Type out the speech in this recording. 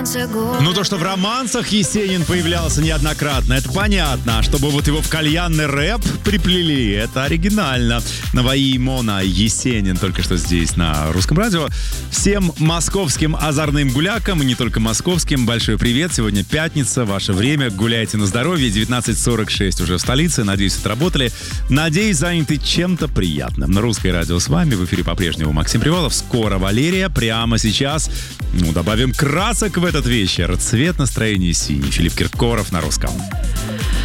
конце года. Ну, то, что в романсах Есенин появлялся неоднократно, это понятно. А чтобы вот его в кальянный рэп приплели, это оригинально. Наваи Мона Есенин только что здесь, на Русском радио. Всем московским озорным гулякам, и не только московским, большой привет. Сегодня пятница, ваше время. Гуляйте на здоровье. 19:46 уже в столице. Надеюсь, отработали. Надеюсь, заняты чем-то приятным. На Русское радио с вами. В эфире по-прежнему Максим Привалов. Скоро Валерия. Прямо сейчас добавим красок в этот вечер. Цвет настроения синий. Филипп Киркоров на Русском.